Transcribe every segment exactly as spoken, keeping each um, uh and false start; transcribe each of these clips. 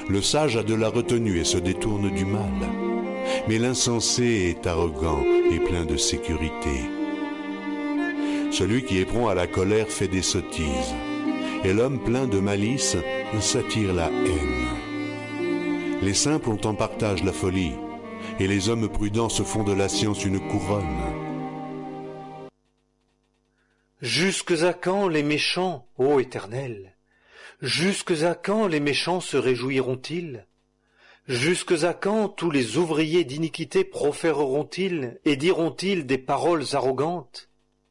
Le sage a de la retenue et se détourne du mal. Mais l'insensé est arrogant et plein de sécurité. Celui qui est prompt à la colère fait des sottises, et l'homme plein de malice s'attire la haine. Les simples ont en partage la folie, et les hommes prudents se font de la science une couronne. Jusques à quand les méchants, ô Éternel? Jusques à quand les méchants se réjouiront-ils? Jusques à quand tous les ouvriers d'iniquité proféreront-ils et diront-ils des paroles arrogantes?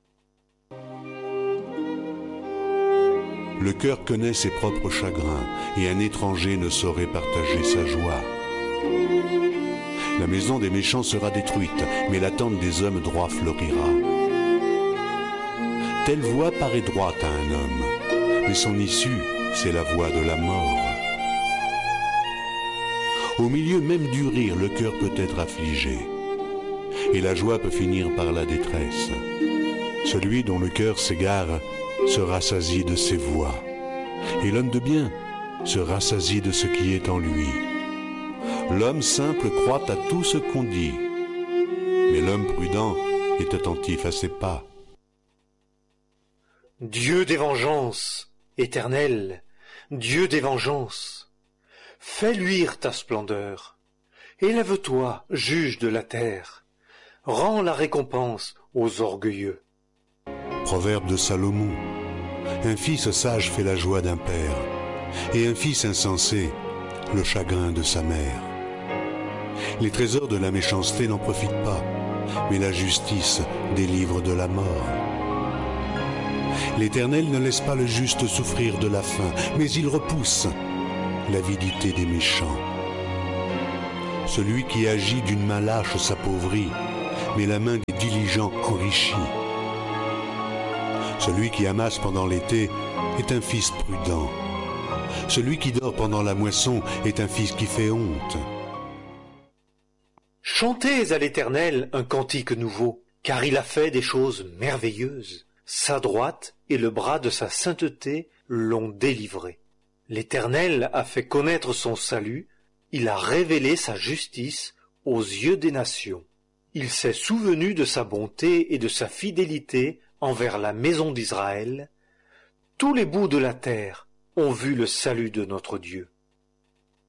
Le cœur connaît ses propres chagrins, et un étranger ne saurait partager sa joie. La maison des méchants sera détruite, mais la tente des hommes droits fleurira. Telle voie paraît droite à un homme, mais son issue, c'est la voie de la mort. Au milieu même du rire, le cœur peut être affligé, et la joie peut finir par la détresse. Celui dont le cœur s'égare se rassasie de ses voix, et l'homme de bien se rassasie de ce qui est en lui. L'homme simple croit à tout ce qu'on dit, mais l'homme prudent est attentif à ses pas. Dieu des vengeances, Éternel, Dieu des vengeances, fais luire ta splendeur. Élève-toi, juge de la terre. Rends la récompense aux orgueilleux. Proverbe de Salomon. Un fils sage fait la joie d'un père, et un fils insensé le chagrin de sa mère. Les trésors de la méchanceté n'en profitent pas, mais la justice délivre de la mort. L'Éternel ne laisse pas le juste souffrir de la faim, mais il repousse l'avidité des méchants. Celui qui agit d'une main lâche s'appauvrit, mais la main des diligents enrichit. Celui qui amasse pendant l'été est un fils prudent. Celui qui dort pendant la moisson est un fils qui fait honte. Chantez à l'Éternel un cantique nouveau, car il a fait des choses merveilleuses. Sa droite et le bras de sa sainteté l'ont délivré. L'Éternel a fait connaître son salut, il a révélé sa justice aux yeux des nations. Il s'est souvenu de sa bonté et de sa fidélité envers la maison d'Israël. Tous les bouts de la terre ont vu le salut de notre Dieu.